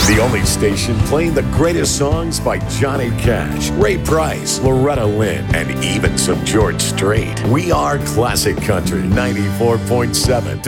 The only station playing the greatest songs by Johnny Cash, Ray Price, Loretta Lynn, and even some George Strait. We are Classic Country 94.7.